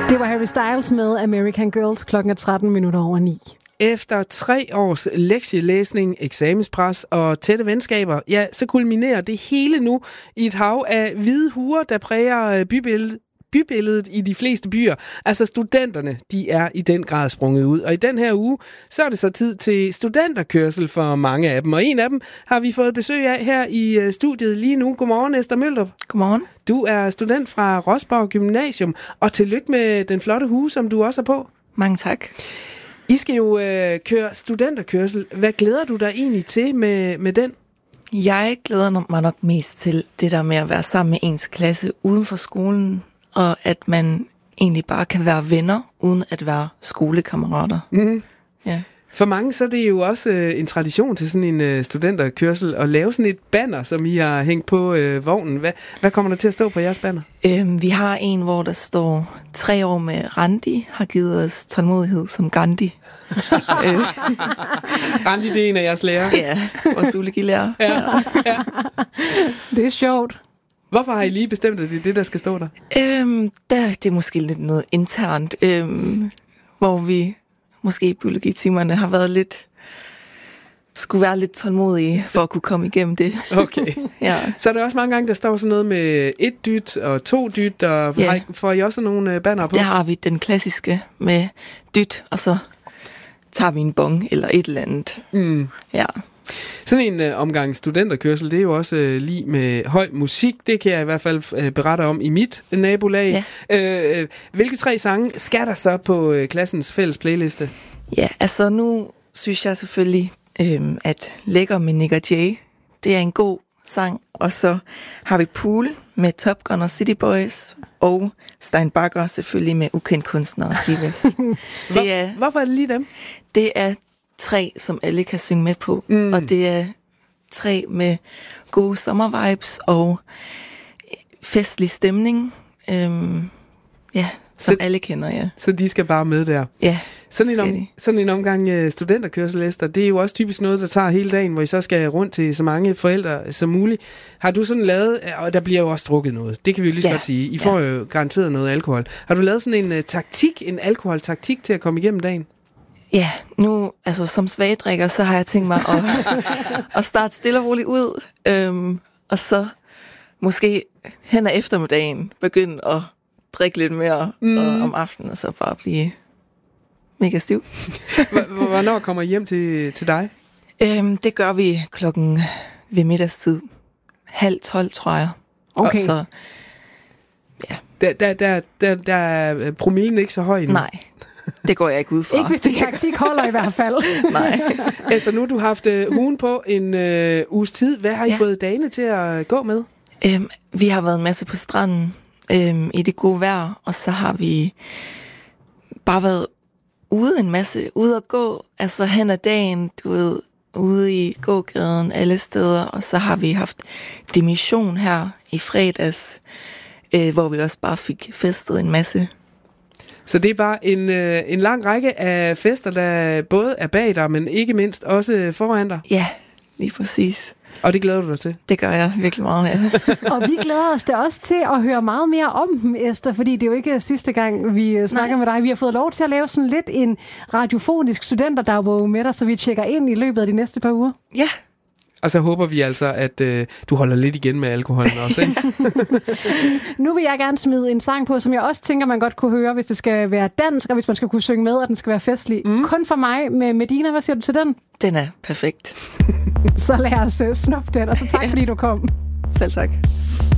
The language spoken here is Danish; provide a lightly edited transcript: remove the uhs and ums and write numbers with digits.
Det var Harry Styles med American Girls, klokken 13:13. Efter 3 års lektielæsning, eksamenspres og tætte venskaber, ja, så kulminerer det hele nu i et hav af hvide huer, der præger bybilledet i de fleste byer. Altså studenterne, de er i den grad sprunget ud. Og i den her uge, så er det så tid til studenterkørsel for mange af dem. Og en af dem har vi fået besøg af her i studiet lige nu. Godmorgen, Esther Møldrup. Godmorgen. Du er student fra Rosborg Gymnasium, og tillykke med den flotte hue, som du også er på. Mange tak. I skal jo køre studenterkørsel. Hvad glæder du dig egentlig til med den? Jeg glæder mig nok mest til det der med at være sammen med ens klasse uden for skolen, og at man egentlig bare kan være venner, uden at være skolekammerater. Mm. Ja. For mange så er det jo også en tradition til sådan en studenterkørsel at lave sådan et banner, som I har hængt på vognen. Hvad kommer der til at stå på jeres banner? Vi har en, hvor der står 3 år med Randi, har givet os tålmodighed som Gandhi. Randi, det er en af jeres lærere. Ja, vores biologilærer. Ja. Det er sjovt. Hvorfor har I lige bestemt, at det er det, der skal stå der? Det er måske lidt noget internt, hvor vi måske i biologitimerne har været skulle være lidt tålmodige for at kunne komme igennem det. Okay. Ja. Så er der også mange gange, der står sådan noget med 1 dyt og 2 dyt, og ja. Får I også nogle banner på? Der har vi den klassiske med dyt, og så tager vi en bong eller et eller andet. Mm. Ja. Sådan en omgang studenterkørsel, det er jo også lige med høj musik. Det kan jeg i hvert fald berette om i mit nabolag. Ja. Hvilke 3 sange skal der så på klassens fælles playliste? Ja, altså nu synes jeg selvfølgelig, at Lækker med Nick og Jay, det er en god sang. Og så har vi Pool med Top Gun og City Boys, og Stein Bagger selvfølgelig med Ukendt Kunstner og Sivas. Hvorfor er det lige dem? Det er 3, som alle kan synge med på, og det er 3 med gode sommervibes og festlig stemning, som alle kender, ja. Så de skal bare med der? Ja, sådan en omgang studenterkørsel, Esther, det er jo også typisk noget, der tager hele dagen, hvor I så skal rundt til så mange forældre som muligt. Har du sådan lavet, og der bliver jo også drukket noget, det kan vi jo lige så godt sige, I får jo garanteret noget alkohol. Har du lavet sådan en alkoholtaktik til at komme igennem dagen? Ja, nu, altså som svagdrikker, så har jeg tænkt mig at starte stille og roligt ud, og så måske hen ad eftermiddagen begynde at drikke lidt mere om aftenen, og så bare blive mega stiv. Hvornår kommer I hjem til dig? Det gør vi klokken ved middagstid. 11:30, tror jeg. Okay. Og så, ja. Der er promillen ikke så høj endnu. Nej. Det går jeg ikke ud fra. Ikke hvis det taktik holder i hvert fald. Nej. Esther, nu har du haft huen på en uges tid. Hvad har I fået dagene til at gå med? Vi har været en masse på stranden i det gode vejr, og så har vi bare været ude at gå, altså hen ad dagen, du ved, ude i gågaden alle steder, og så har vi haft dimission her i fredags, hvor vi også bare fik festet en masse. Så det er bare en lang række af fester, der både er bag dig, men ikke mindst også foran dig. Ja, lige præcis. Og det glæder du dig til? Det gør jeg virkelig meget, ja. Og vi glæder os da også til at høre meget mere om dem, Esther, fordi det er jo ikke sidste gang, vi snakker med dig. Vi har fået lov til at lave sådan lidt en radiofonisk studenterdagbog med dig, så vi tjekker ind i løbet af de næste par uger. Ja. Og så håber vi altså, at du holder lidt igen med alkoholen også, ikke? Nu vil jeg gerne smide en sang på, som jeg også tænker, man godt kunne høre, hvis det skal være dansk, og hvis man skal kunne synge med, og den skal være festlig. Kun for mig med Medina. Hvad siger du til den? Den er perfekt. Så lad os snuppe den, og så tak fordi du kom. Selv tak.